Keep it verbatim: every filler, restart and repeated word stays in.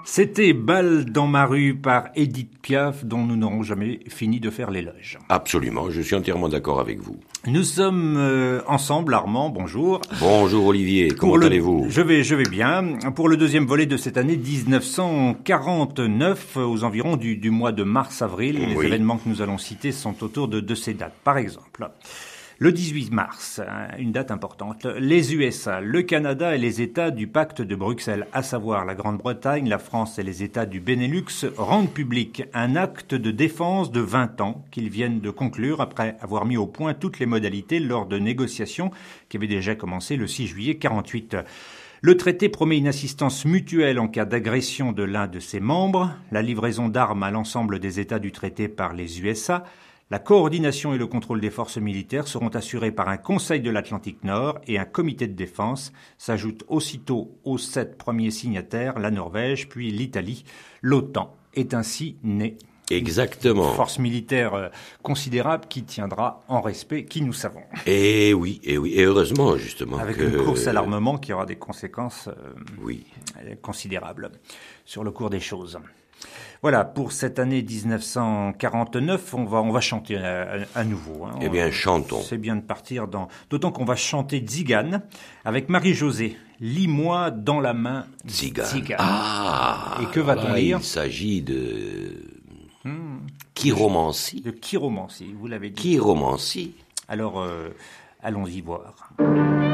C'était Bal dans ma rue par Édith Piaf, dont nous n'aurons jamais fini de faire l'éloge. Absolument, je suis entièrement d'accord avec vous. Nous sommes euh, ensemble, Armand, bonjour. Bonjour Olivier, comment le, allez-vous? Je vais, je vais bien. Pour le deuxième volet de cette année dix-neuf cent quarante-neuf, aux environs du, du mois de mars-avril, oui. Les événements que nous allons citer sont autour de, de ces dates. Par exemple, le dix-huit mars, une date importante, les U S A, le Canada et les États du pacte de Bruxelles, à savoir la Grande-Bretagne, la France et les États du Benelux, rendent public un acte de défense de vingt ans qu'ils viennent de conclure après avoir mis au point toutes les modalités lors de négociations qui avaient déjà commencé le six juillet quarante-huit. Le traité promet une assistance mutuelle en cas d'agression de l'un de ses membres, la livraison d'armes à l'ensemble des États du traité par les U S A. La coordination et le contrôle des forces militaires seront assurés par un Conseil de l'Atlantique Nord et un comité de défense. S'ajoutent aussitôt aux sept premiers signataires la Norvège, puis l'Italie. L'OTAN est ainsi née. Exactement. Une force militaire euh, considérable qui tiendra en respect qui nous savons. Et oui, et oui, et heureusement justement. Avec que... une course à l'armement qui aura des conséquences euh, oui. considérables sur le cours des choses. Voilà, pour cette année dix-neuf cent quarante-neuf, on va on va chanter à, à, à nouveau. Hein. Eh bien, chantons. C'est bien de partir dans... D'autant qu'on va chanter Tzigane avec Marie-Josée. Lis-moi dans la main Tzigane. Tzigane. Ah. Et que va-t-on lire? Il s'agit de hmm. chiromancie. De chiromancie, vous l'avez dit. Chiromancie. Alors, euh, allons-y voir.